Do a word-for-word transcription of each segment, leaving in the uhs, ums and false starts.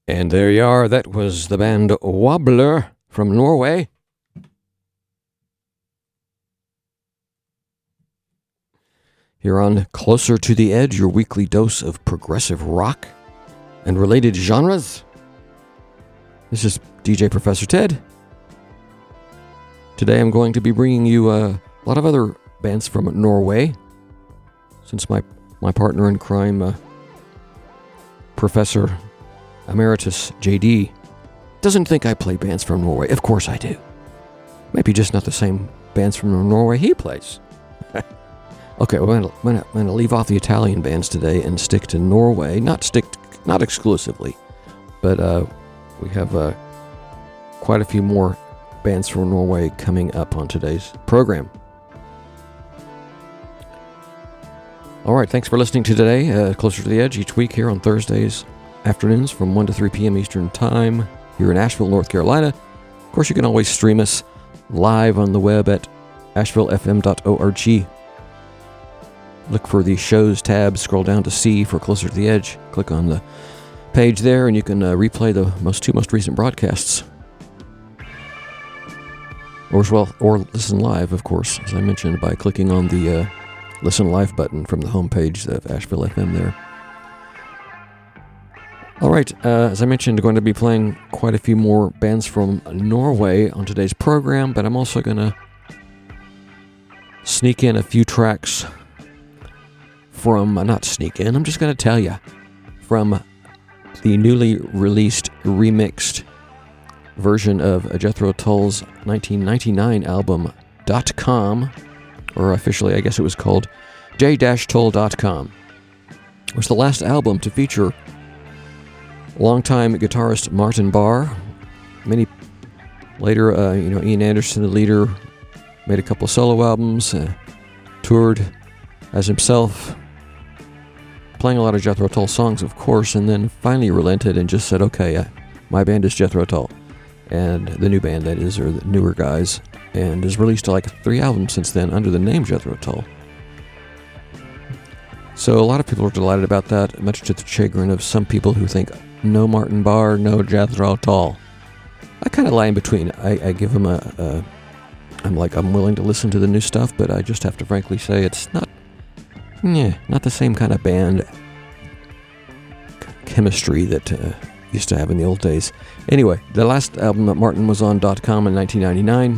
And there you are. That was the band Wobbler from Norway. Here on Closer to the Edge, your weekly dose of progressive rock and related genres. This is D J Professor Ted. Today I'm going to be bringing you uh, a lot of other bands from Norway, since my, my partner in crime, uh, Professor Emeritus J D, doesn't think I play bands from Norway. Of course I do. Maybe just not the same bands from Norway he plays. Okay, we're gonna, we're, gonna, we're gonna leave off the Italian bands today and stick to Norway. Not stick, not exclusively, but uh, we have uh, quite a few more bands from Norway coming up on today's program. All right, thanks for listening to today, uh, Closer to the Edge, each week here on Thursdays afternoons from one to three p.m. Eastern Time here in Asheville, North Carolina. Of course, you can always stream us live on the web at asheville f m dot org. Look for the shows tab, scroll down to C for Closer to the Edge. Click on the page there, and you can uh, replay the most two most recent broadcasts. Or as well, or listen live, of course, as I mentioned, by clicking on the uh, Listen Live button from the homepage of Asheville F M there. All right, uh, as I mentioned, I'm going to be playing quite a few more bands from Norway on today's program, but I'm also going to sneak in a few tracks from, uh, not sneak in, I'm just going to tell you, from the newly released, remixed version of Jethro Tull's nineteen ninety-nine album, Dot Com, or officially, I guess it was called j dash tull dot com. It was the last album to feature longtime guitarist Martin Barre. Many later, uh, you know, Ian Anderson, the leader, made a couple of solo albums, uh, toured as himself, playing a lot of Jethro Tull songs, of course, and then finally relented and just said, okay, uh, my band is Jethro Tull, and the new band, that is, or the newer guys, and has released like three albums since then under the name Jethro Tull. So a lot of people are delighted about that, much to the chagrin of some people who think, no Martin Barre, no Jethro Tull. I kind of lie in between. I, I give them a, a... I'm like, I'm willing to listen to the new stuff, but I just have to frankly say it's not... Yeah, not the same kind of band chemistry that uh, used to have in the old days. Anyway, the last album that Martin was on, Dot Com, in nineteen ninety-nine.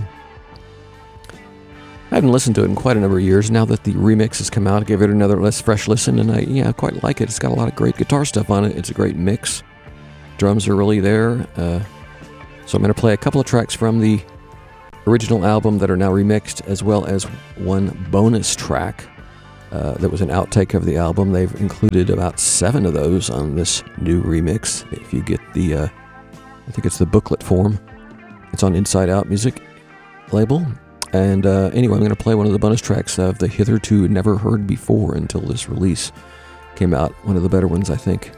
I haven't listened to it in quite a number of years. Now that the remix has come out, I gave it another less fresh listen, and I yeah, I quite like it. It's got a lot of great guitar stuff on it. It's a great mix. Drums are really there. Uh, so I'm going to play a couple of tracks from the original album that are now remixed, as well as one bonus track uh, that was an outtake of the album. They've included about seven of those on this new remix. If you get the, uh, I think it's the booklet form. It's on Inside Out Music label. And uh, anyway, I'm going to play one of the bonus tracks of the hitherto never heard before until this release came out. One of the better ones, I think.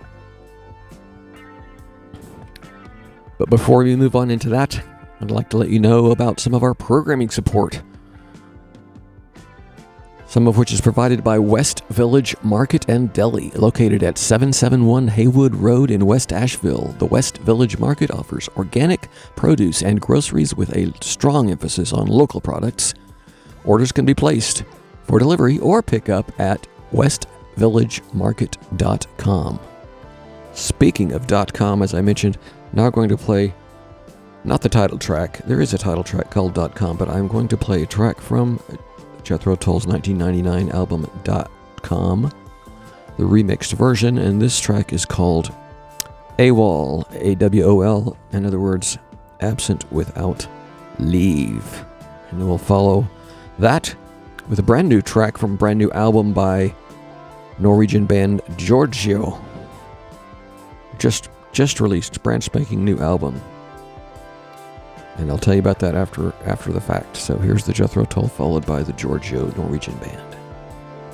But before we move on into that, I'd like to let you know about some of our programming support, some of which is provided by West Village Market and Deli, located at seven seventy-one Haywood Road in West Asheville. The West Village Market offers organic produce and groceries with a strong emphasis on local products. Orders can be placed for delivery or pickup at west village market dot com. Speaking of .com, as I mentioned, now I'm going to play not the title track. There is a title track called .com, but I'm going to play a track from Jethro Tull's nineteen ninety-nine album Dot Com, the remixed version, and this track is called AWOL, A W O L, in other words, absent without leave. And then we'll follow that with a brand new track from a brand new album by Norwegian band Giorgio. Just just released, brand spanking new album. And I'll tell you about that after after the fact. So here's the Jethro Tull, followed by the Giorgio Norwegian band.